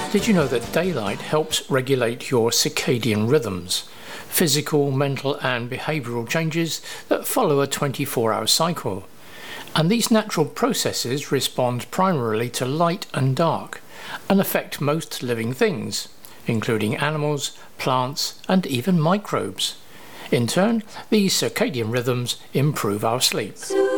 Did you know that daylight helps regulate your circadian rhythms, physical, mental and behavioural changes that follow a 24-hour cycle? And these natural processes respond primarily to light and dark and affect most living things, including animals, plants and even microbes. In turn, these circadian rhythms improve our sleep.